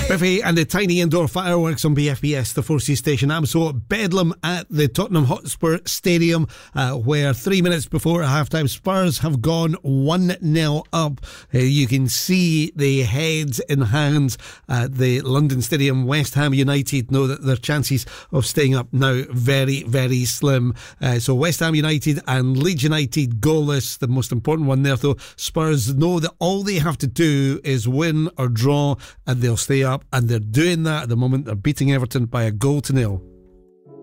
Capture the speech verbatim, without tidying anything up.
Biffy and the tiny indoor fireworks on B F B S, the four C station. I'm so Bedlam at the Tottenham Hotspur Stadium, uh, where three minutes before half-time, Spurs have gone one nil up. Uh, you can see the heads in hands at the London Stadium. West Ham United know that their chances of staying up now very, very slim. Uh, so West Ham United and Leeds United goalless. The most important one there, though. Spurs know that all they have to do is win or draw and they'll stay up, and they're doing that at the moment. They're beating Everton by a goal to nil.